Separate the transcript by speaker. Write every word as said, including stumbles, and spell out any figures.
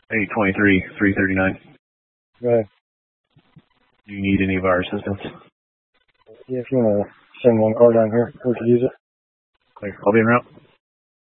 Speaker 1: eight twenty-three, three thirty-nine.
Speaker 2: Go ahead.
Speaker 1: Do you need any of our assistance?
Speaker 2: Yeah, if you want to send one car down here, we could use it.
Speaker 1: Clear. I'll be en route.